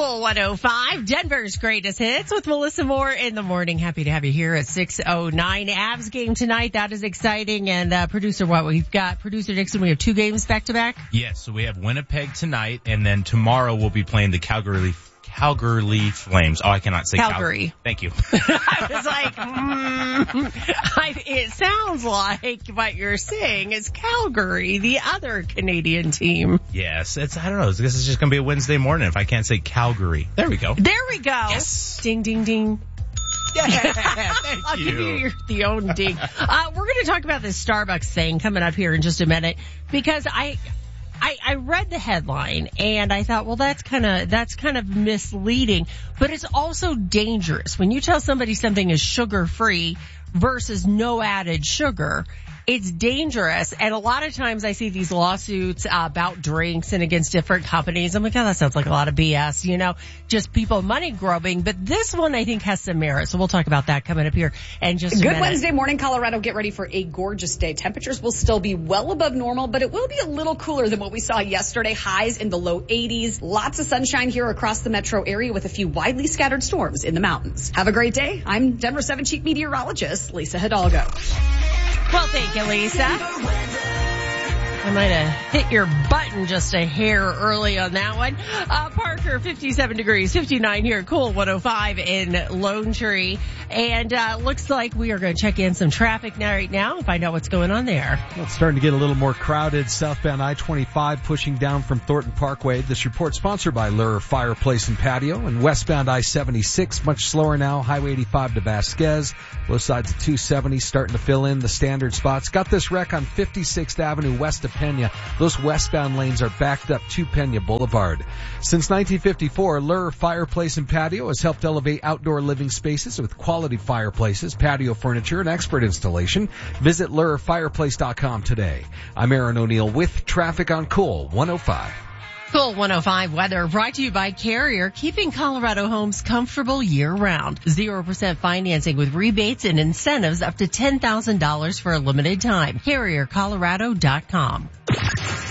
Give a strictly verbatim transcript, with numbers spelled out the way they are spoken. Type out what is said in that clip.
Cool one oh five, Denver's greatest hits with Melissa Moore in the morning. Happy to have you here at six oh nine. Avs game tonight. That is exciting. And uh, producer, what we've got, producer Dixon, we have two games back to back. Yes, so we have Winnipeg tonight, and then tomorrow we'll be playing the Calgary Calgary Flames. Oh, I cannot say Calgary. Cal- Thank you. I was like, mm, I, it sounds like what you're saying is Calgary, the other Canadian team. Yes, it's, I don't know. This is just going to be a Wednesday morning if I can't say Calgary. There we go. There we go. Yes. Ding, ding, ding. Yeah, thank I'll you. give you your, the own ding. Uh, we're going to talk about this Starbucks thing coming up here in just a minute because I... I, I read the headline and I thought, well, that's kind of, that's kind of misleading, but it's also dangerous. When you tell somebody something is sugar free versus no added sugar, it's dangerous. And a lot of times I see these lawsuits uh, about drinks and against different companies. I'm like, oh, that sounds like a lot of B S, you know, just people money grubbing. But this one I think has some merit. So we'll talk about that coming up here in just a Good minute. Wednesday morning, Colorado. Get ready for a gorgeous day. Temperatures will still be well above normal, but it will be a little cooler than what we saw yesterday. Highs in the low eighties. Lots of sunshine here across the metro area with a few widely scattered storms in the mountains. Have a great day. I'm Denver seven chief meteorologist Lisa Hidalgo. Well, thank you, Lisa. I might have hit your button just a hair early on that one. Uh, Parker, fifty-seven degrees, fifty-nine here, cool one oh five in Lone Tree. And, uh, looks like we are going to check in some traffic now, right now and find out what's going on there. Well, it's starting to get a little more crowded. Southbound I twenty-five pushing down from Thornton Parkway. This report sponsored by Lure Fireplace and Patio. And westbound I seventy-six, much slower now. Highway eighty-five to Vasquez. Both sides of two seventy starting to fill in the standard spots. Got this wreck on fifty-sixth Avenue west of Pena. Those westbound lanes are backed up to Pena Boulevard. Since nineteen fifty-four, Lure Fireplace and Patio has helped elevate outdoor living spaces with quality fireplaces, patio furniture, and expert installation. Visit lure fireplace dot com today. I'm Aaron O'Neill with traffic on Cool one oh five. Cool one oh five weather brought to you by Carrier, keeping Colorado homes comfortable year-round. zero percent financing with rebates and incentives up to ten thousand dollars for a limited time. Carrier Colorado dot com.